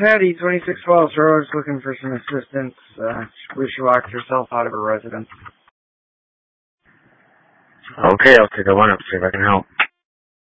Patty, 2612, Charlotte's looking for some assistance. She locked herself out of her residence. Okay, I'll take a run up, see if I can help.